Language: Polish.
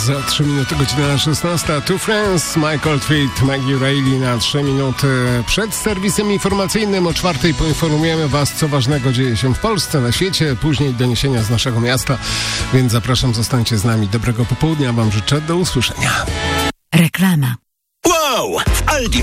Za 3 minuty godzina 16. Two Friends, Michael Tweed, Maggie Reilly na 3 minuty przed serwisem informacyjnym. O 4:00 poinformujemy Was, co ważnego dzieje się w Polsce, na świecie. Później doniesienia z naszego miasta, więc zapraszam, zostańcie z nami. Dobrego popołudnia Wam życzę, do usłyszenia. Reklama. Wow! W Aldi